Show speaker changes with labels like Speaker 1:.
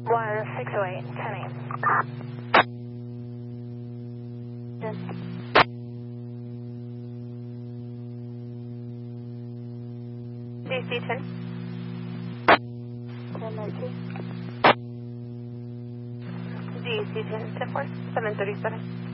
Speaker 1: 1608, 10-8. DC 10. 10-19. DC 10, 10-4, 737.